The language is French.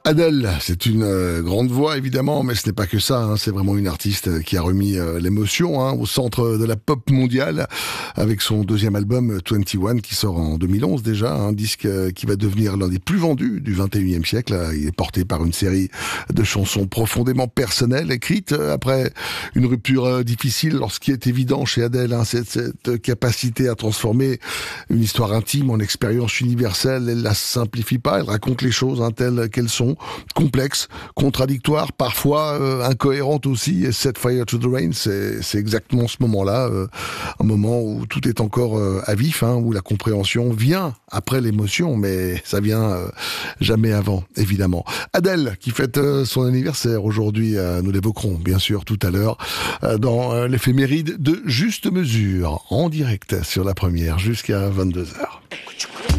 Adèle, c'est une grande voix évidemment, mais ce n'est pas que ça, hein. C'est vraiment une artiste qui a remis l'émotion au centre de la pop mondiale avec son deuxième album 21 qui sort en 2011 déjà, un disque qui va devenir l'un des plus vendus du 21e siècle. Il est porté par une série de chansons profondément personnelles, écrites après une rupture difficile. Alors, ce qui est évident chez Adèle, c'est cette capacité à transformer une histoire intime en expérience universelle. Elle la simplifie pas, elle raconte les choses telles qu'elles sont, complexes, contradictoires, parfois incohérentes aussi. Et Set Fire to the Rain, c'est exactement ce moment-là, un moment où tout est encore à vif, où la compréhension vient après l'émotion, mais ça vient jamais avant, évidemment. Adèle, qui fête son anniversaire aujourd'hui, nous l'évoquerons bien sûr tout à l'heure, dans l'éphéméride de Juste Mesure, en direct sur la première jusqu'à 22h.